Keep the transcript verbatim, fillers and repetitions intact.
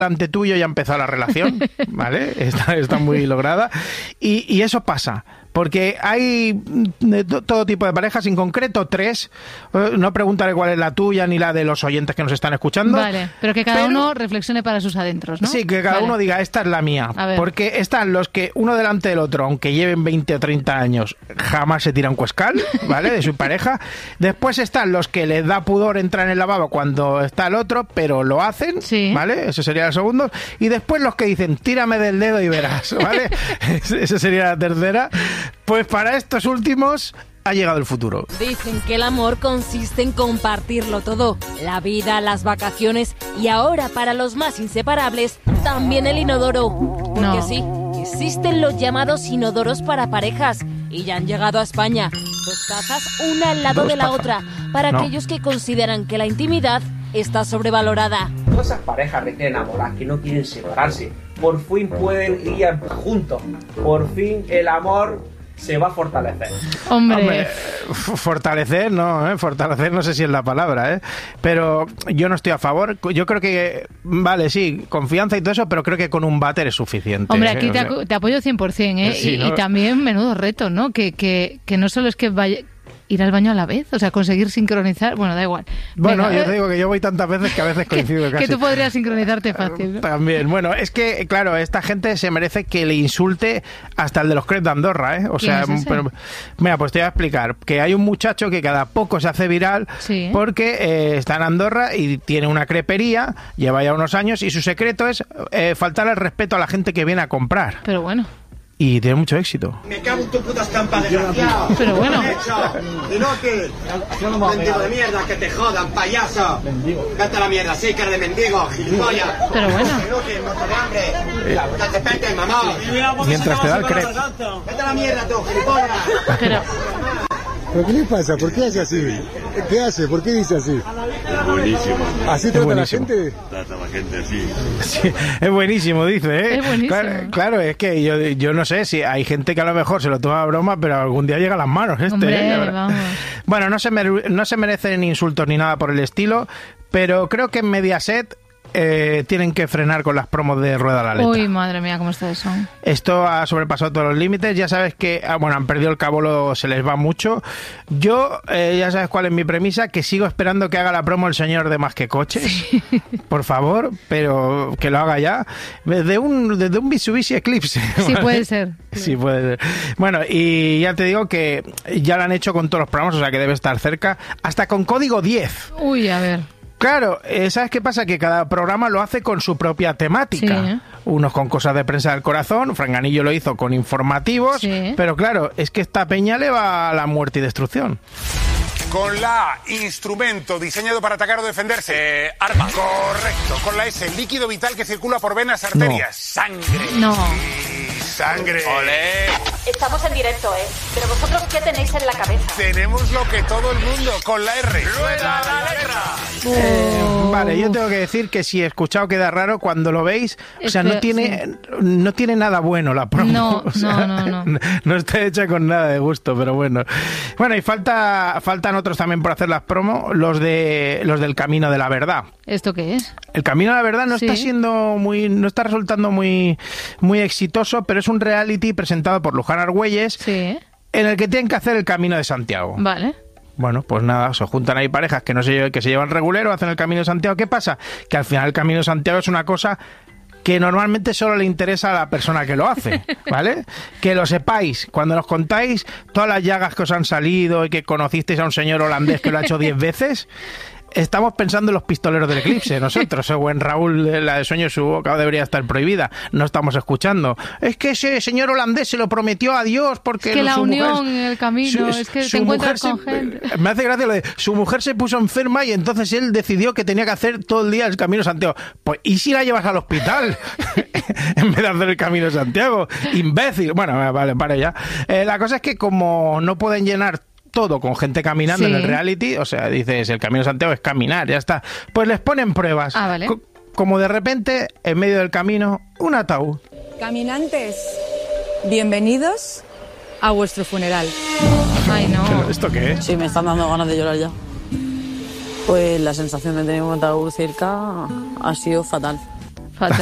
delante tuyo ya ha empezado la relación, ¿vale? Está, está muy lograda. Y, y eso pasa. Porque hay de todo tipo de parejas, en concreto tres. No preguntaré cuál es la tuya ni la de los oyentes que nos están escuchando. Vale, pero que cada pero, uno reflexione para sus adentros, ¿no? Sí, que cada vale. uno diga, esta es la mía. Porque están los que uno delante del otro, aunque lleven veinte o treinta años, jamás se tiran cuescal, ¿vale? De su pareja. Después están los que les da pudor entrar en el lavabo cuando está el otro, pero lo hacen, sí. ¿vale? Ese sería el segundo. Y después los que dicen, tírame del dedo y verás, ¿vale? Esa sería la tercera. Pues para estos últimos ha llegado el futuro. Dicen que el amor consiste en compartirlo todo. La vida, las vacaciones y ahora para los más inseparables, también el inodoro. Porque no. sí, existen los llamados inodoros para parejas y ya han llegado a España. Dos tazas, una al lado Dos de la tazas. otra, para no. aquellos que consideran que la intimidad está sobrevalorada. Todas esas parejas recién enamoradas que no quieren separarse, por fin pueden ir juntos. Por fin el amor se va a fortalecer. Hombre, Hombre fortalecer, no, ¿eh? Fortalecer no sé si es la palabra, ¿eh? Pero yo no estoy a favor. Yo creo que, vale, sí, confianza y todo eso, pero creo que con un váter es suficiente. Hombre, aquí ¿eh? te, O sea, te apoyo cien por ciento, ¿eh? sí, y, ¿no? y también menudo reto, ¿no? Que, que, que no solo es que vaya... ir al baño a la vez, o sea, conseguir sincronizar, bueno, da igual. Bueno, Venga, yo te digo que yo voy tantas veces que a veces coincido que, casi. que tú podrías sincronizarte fácil, ¿no? También, bueno, es que, claro, esta gente se merece que le insulte hasta el de los Crepes de Andorra, ¿eh? O sea, es ese? pero, mira, pues te voy a explicar, que hay un muchacho que cada poco se hace viral sí. porque eh, está en Andorra y tiene una crepería, lleva ya unos años y su secreto es eh, faltar el respeto a la gente que viene a comprar. Pero bueno. Y tiene mucho éxito. Me cago en tu puta estampa, desgraciado. Pero bueno. Inútil. Mendigo de mierda, que te jodan, payaso. Mendigo. Vete a la mierda, sí, cara de mendigo, gilipollas. Pero bueno. Inútil, muerto de hambre. Que te peten, mamá. Mientras te da el crepe. Vete a la mierda, tú, gilipollas. Pero... ¿Pero qué le pasa? ¿Por qué hace así? ¿Qué hace? ¿Por qué dice así? Es buenísimo. ¿Así trata la gente? Trata a la gente así. Sí, es buenísimo, dice, ¿eh? Es buenísimo. Claro, claro, es que yo, yo no sé si hay gente que a lo mejor se lo toma a broma, pero algún día llega a las manos este. Hombre, ¿eh? vamos. Bueno, no se, mer- no se merecen insultos ni nada por el estilo, pero creo que en Mediaset eh, tienen que frenar con las promos de Rueda la Letra. Uy, madre mía, cómo está eso. Esto ha sobrepasado todos los límites. Ya sabes que, ah, bueno, han perdido el cabolo, se les va mucho. Yo, eh, ya sabes cuál es mi premisa, que sigo esperando que haga la promo el señor de Más que Coches. Sí. Por favor, pero que lo haga ya. Desde un, desde un Mitsubishi Eclipse. Sí, puede ser. Sí, puede ser. Bueno, y ya te digo que ya lo han hecho con todos los programas, o sea que debe estar cerca. Hasta con Código diez. Uy, a ver. Claro, ¿sabes qué pasa? Que cada programa lo hace con su propia temática. Sí. Unos con cosas de prensa del corazón, Franganillo lo hizo con informativos, sí. Pero claro, es que esta peña le va a la muerte y destrucción. Con la A, instrumento diseñado para atacar o defenderse. Eh, arma. Correcto. Con la S, líquido vital que circula por venas, arterias. No. Sangre. No. Y sangre. Olé. Estamos en directo, ¿eh? Pero vosotros, ¿qué tenéis en la cabeza? Tenemos lo que todo el mundo, con la R. ¡Rueda la letra! Eh, vale, yo tengo que decir que si he escuchado queda raro cuando lo veis, o sea, no tiene, sí. no tiene nada bueno la promo. No, o sea, no, no, no. No está hecha con nada de gusto, pero bueno. Bueno, y falta, faltan otros también por hacer las promos, los de los del Camino de la Verdad. ¿Esto qué es? El Camino de la Verdad no sí. está siendo muy, no está resultando muy, muy exitoso, pero es un reality presentado por Luján Argüelles, sí. en el que tienen que hacer el Camino de Santiago. Vale. Bueno, pues nada, se juntan ahí parejas que no se, que se llevan regulero, hacen el Camino de Santiago. ¿Qué pasa? Que al final el Camino de Santiago es una cosa que normalmente solo le interesa a la persona que lo hace, ¿vale? Que lo sepáis, cuando nos contáis todas las llagas que os han salido y que conocisteis a un señor holandés que lo ha hecho diez veces... Estamos pensando en los pistoleros del eclipse, nosotros. O en Raúl, la de Sueño en su boca debería estar prohibida. No estamos escuchando. Es que ese señor holandés se lo prometió a Dios porque... Es que la su unión mujer, en el camino, su, es que te encuentras con se, gente. Me hace gracia lo de... Su mujer se puso enferma y entonces él decidió que tenía que hacer todo el día el Camino de Santiago. Pues, ¿y si la llevas al hospital? En vez de hacer el Camino de Santiago. Imbécil. Bueno, vale, para ya. Eh, la cosa es que como no pueden llenar todo con gente caminando sí. en el reality, o sea, dices, el Camino de Santiago es caminar, ya está. Pues les ponen pruebas. Ah, vale. Co- como de repente, en medio del camino, un ataúd. Caminantes, bienvenidos a vuestro funeral. Ay, no. ¿Esto qué es? Sí, me están dando ganas de llorar ya. Pues la sensación de tener un ataúd cerca ha sido fatal.